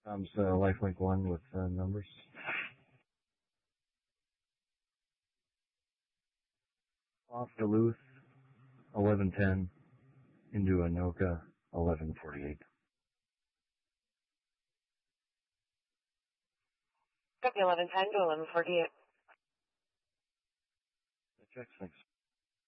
Lifelink 1 with numbers. Off Duluth, 1110, into Anoka, 1148. Copy 1110 to 1148. Checks, thanks.